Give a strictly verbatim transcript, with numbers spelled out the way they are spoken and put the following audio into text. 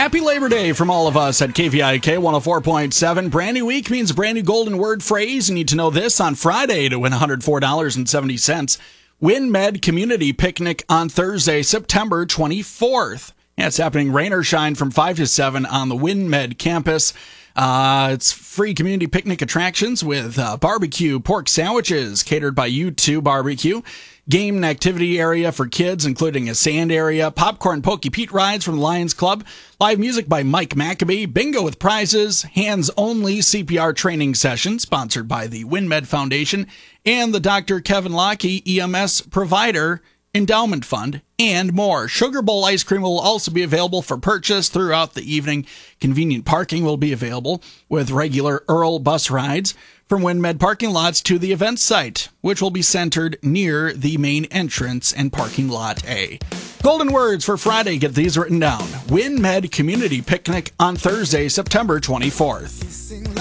Happy Labor Day from all of us at K V I K one oh four point seven. Brand new week means a brand new golden word phrase. You need to know this on Friday to win one hundred four dollars and seventy cents. WinMed Community Picnic on Thursday, September twenty-fourth. Yeah, it's happening rain or shine from five to seven on the WinMed campus. Uh, it's free community picnic attractions with uh, barbecue, pork sandwiches catered by U two Barbecue, game and activity area for kids, including a sand area, popcorn Pokey Pete rides from the Lions Club, live music by Mike Maccabee, bingo with prizes, hands-only C P R training session sponsored by the WinMed Foundation and the Doctor Kevin Lockey E M S Provider Endowment Fund, and more. Sugar Bowl ice cream will also be available for purchase throughout the evening. Convenient parking will be available with regular Earl bus rides from WinMed parking lots to the event site, which will be centered near the main entrance and parking lot A. Golden words for Friday. Get these written down. WinMed Community Picnic on Thursday, September twenty-fourth.